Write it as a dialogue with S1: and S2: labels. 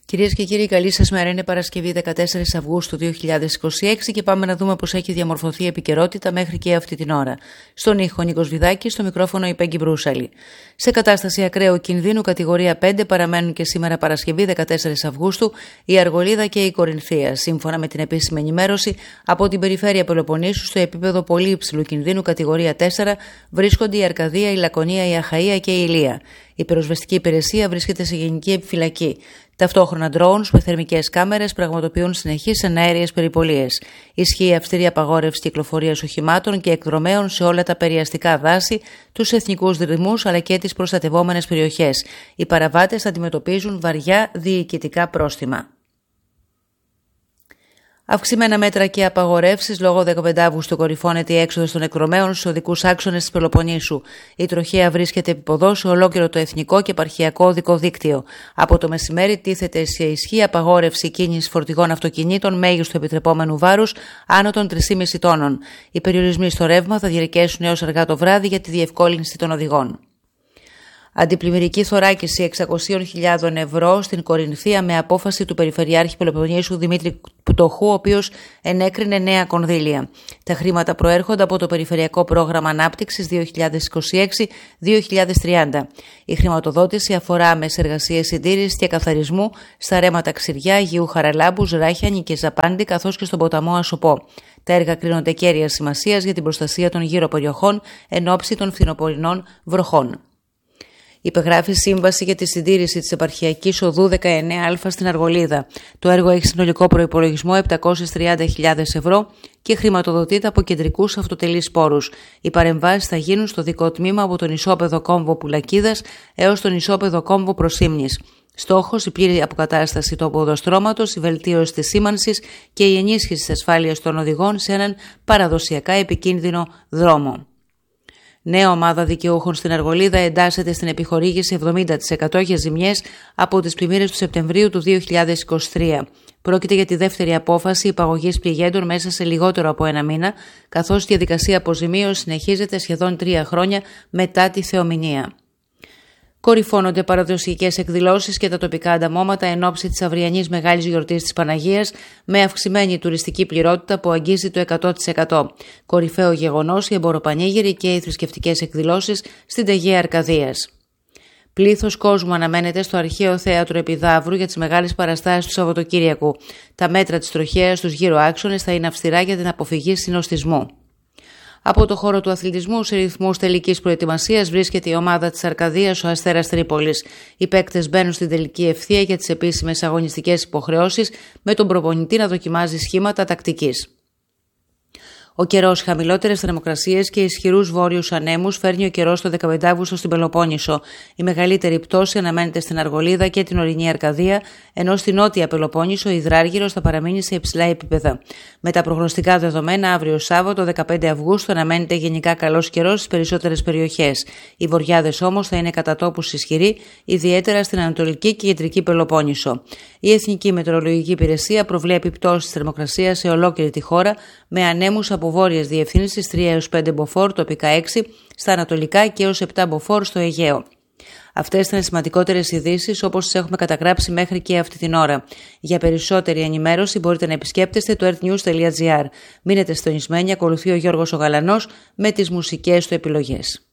S1: Κυρίες και κύριοι, καλή σας μέρα. Είναι Παρασκευή 14 Αυγούστου 2026 και πάμε να δούμε πώς έχει διαμορφωθεί η επικαιρότητα μέχρι και αυτή την ώρα. Στον ήχο Νίκος Βιδάκης, στο μικρόφωνο η Πέγγι Μπρούσαλη. Σε κατάσταση ακραίου κινδύνου κατηγορία 5 παραμένουν και σήμερα Παρασκευή 14 Αυγούστου η Αργολίδα και η Κορινθία. Σύμφωνα με την επίσημη ενημέρωση από την περιφέρεια Πελοποννήσου, στο επίπεδο πολύ υψηλού κινδύνου κατηγορία 4 βρίσκονται η Αρκαδία, η Λακωνία, η Αχαΐα και η Ηλία. Η πυροσβεστική υπηρεσία βρίσκεται σε γενική επιφυλακή. Ταυτόχρονα, drones με θερμικές κάμερες πραγματοποιούν συνεχείς εναέριες περιπολίες. Ισχύει αυστηρή απαγόρευση κυκλοφορίας οχημάτων και εκδρομέων σε όλα τα περιαστικά δάση, τους εθνικούς δρυμούς αλλά και τις προστατευόμενες περιοχές. Οι παραβάτες αντιμετωπίζουν βαριά διοικητικά πρόστιμα. Αυξημένα μέτρα και απαγορεύσεις λόγω 15 Αυγούστου κορυφώνεται η έξοδος των εκδρομέων στους οδικούς άξονες της Πελοποννήσου. Η τροχέα βρίσκεται επιποδό σε ολόκληρο το εθνικό και επαρχιακό οδικό δίκτυο. Από το μεσημέρι τίθεται σε ισχύ απαγόρευση κίνησης φορτηγών αυτοκινήτων μέγιστου επιτρεπόμενου βάρους άνω των 3,5 τόνων. Οι περιορισμοί στο ρεύμα θα διαρκέσουν έως αργά το βράδυ για τη διευκόλυνση των οδηγών. Αντιπλημμυρική θωράκιση 600.000 ευρώ στην Κορινθία με απόφαση του Περιφερειάρχη Πελοποννήσου Δημήτρη Πτωχού, ο οποίος ενέκρινε νέα κονδύλια. Τα χρήματα προέρχονται από το Περιφερειακό Πρόγραμμα Ανάπτυξης 2026-2030. Η χρηματοδότηση αφορά άμεσες εργασίες συντήρησης και καθαρισμού στα ρέματα Ξηριά, Αγίου Χαραλάμπου, Ζράχιανη και Ζαπάντη, καθώς και στον ποταμό Ασοπό. Τα έργα κρίνονται κέρια σημασίας για την προστασία των γύρω περιοχών εν ώψη των φθινοπορεινών βροχών. Υπεγράφει σύμβαση για τη συντήρηση της επαρχιακής οδού 19Α στην Αργολίδα. Το έργο έχει συνολικό προϋπολογισμό 730.000 ευρώ και χρηματοδοτείται από κεντρικούς αυτοτελείς πόρους. Οι παρεμβάσεις θα γίνουν στο δικό τμήμα από τον ισόπεδο κόμβο Πουλακίδας έως τον ισόπεδο κόμβο Προσήμνης. Στόχος η πλήρη αποκατάσταση του οδοστρώματος, η βελτίωση της σήμανσης και η ενίσχυση της ασφάλειας των οδηγών σε έναν παραδοσιακά επικίνδυνο δρόμο. Νέα ομάδα δικαιούχων στην Αργολίδα εντάσσεται στην επιχορήγηση 70% για ζημιές από τις πλημμύρες του Σεπτεμβρίου του 2023. Πρόκειται για τη δεύτερη απόφαση υπαγωγής πληγέντων μέσα σε λιγότερο από ένα μήνα, καθώς η διαδικασία αποζημίωσης συνεχίζεται σχεδόν 3 χρόνια μετά τη θεομηνία. Κορυφώνονται παραδοσιακές εκδηλώσεις και τα τοπικά ανταμώματα εν ώψη της αυριανής μεγάλης γιορτής της Παναγίας, με αυξημένη τουριστική πληρότητα που αγγίζει το 100%. Κορυφαίο γεγονός οι εμποροπανήγυροι και οι θρησκευτικές εκδηλώσεις στην Τεγέα Αρκαδίας. Πλήθος κόσμου αναμένεται στο αρχαίο θέατρο Επιδαύρου για τις μεγάλες παραστάσεις του Σαββατοκύριακου. Τα μέτρα της τροχέας στους γύρω άξονες θα είναι αυστηρά για την αποφυγή συνοστισμού. Από το χώρο του αθλητισμού, σε ρυθμούς τελικής προετοιμασίας, βρίσκεται η ομάδα της Αρκαδίας, ο Αστέρας Τρίπολης. Οι παίκτες μπαίνουν στην τελική ευθεία για τις επίσημες αγωνιστικές υποχρεώσεις, με τον προπονητή να δοκιμάζει σχήματα τακτικής. Ο καιρός, χαμηλότερες θερμοκρασίες και ισχυρούς βόρειους ανέμους φέρνει ο καιρός το 15 Αύγουστο στην Πελοπόννησο. Η μεγαλύτερη πτώση αναμένεται στην Αργολίδα και την ορεινή Αρκαδία, ενώ στην νότια Πελοπόννησο ο υδράργυρος θα παραμείνει σε υψηλά επίπεδα. Με τα προγνωστικά δεδομένα, αύριο Σάββατο 15 Αυγούστου αναμένεται γενικά καλός καιρός στις περισσότερες περιοχές. Οι βοριάδες όμως θα είναι κατά τόπους ισχυροί, ιδιαίτερα στην Ανατολική και Κεντρική Πελοπόννησο. Η Εθνική Μετεωρολογική Υπηρεσία προβλέπει πτώση της θερμοκρασίας σε ολόκληρη τη χώρα, με ανέμους από βόρειες διευθύνσεις 3 έως 5 μποφόρ, τοπικά 6 στα ανατολικά και έως 7 μποφόρ στο Αιγαίο. Αυτές ήταν οι σημαντικότερες ειδήσεις όπως τις έχουμε καταγράψει μέχρι και αυτή την ώρα. Για περισσότερη ενημέρωση μπορείτε να επισκέπτεστε το earthnews.gr. Μείνετε συντονισμένοι, ακολουθεί ο Γιώργος ο Γαλανός με τις μουσικές του επιλογές.